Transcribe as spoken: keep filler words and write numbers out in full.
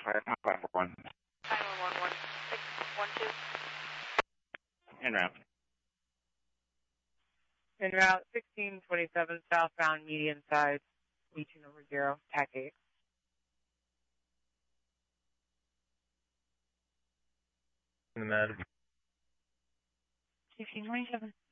five five one. nine one one one six one two. En route. En route sixteen twenty-seven southbound median side, E two number zero, T A C eight. In the med. sixteen twenty-seven.